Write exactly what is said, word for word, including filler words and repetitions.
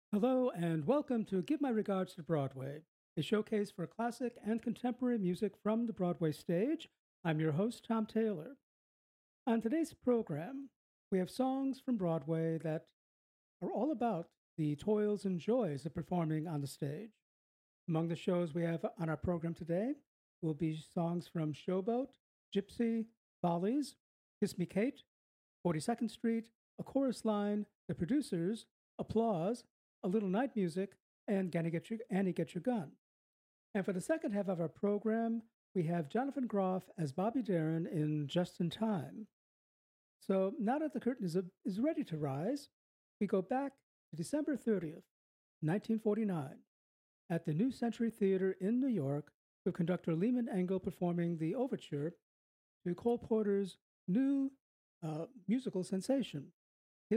Hello, and welcome to Give My Regards to Broadway, a showcase for classic and contemporary music from the Broadway stage. I'm your host, Tom Taylor. On today's program, we have songs from Broadway that are all about the toils and joys of performing on the stage. Among the shows we have on our program today will be songs from Showboat, Gypsy, Follies, Kiss Me Kate, forty-second Street, A Chorus Line, The Producers, Applause, A Little Night Music, and Annie Get Your, Annie Get Your Gun. And for the second half of our program, we have Jonathan Groff as Bobby Darin in Just in Time. So now that the curtain is, is ready to rise, we go back to December thirtieth, nineteen forty-nine, at the New Century Theater in New York, with conductor Lehman Engel performing the overture to Cole Porter's new uh, musical sensation,